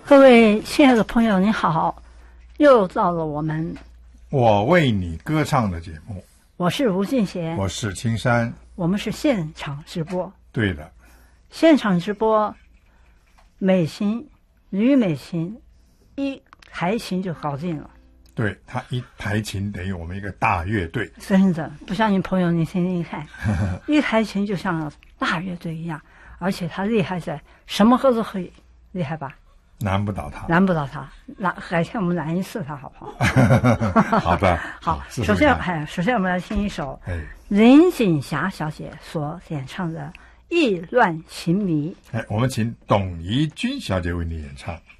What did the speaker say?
各位亲爱的朋友，你好，又到了我为你歌唱的节目。 我是吴俊贤， 我是青山， 我们是现场直播。 对的， 现场直播，美琴吕美琴一台琴就搞定了。 对，他一台琴等于我们一个大乐队。 真的，不相信朋友你听听看，一台琴就像大乐队一样，而且他厉害在什么歌都可以，厉害吧？ 难不倒他， 难不倒他。改天我们来一次他好不好？ 好的， 好。 试试首先看我们来听一首哎林锦霞小姐所演唱的《意乱情迷》。 我们请董怡君小姐为你演唱。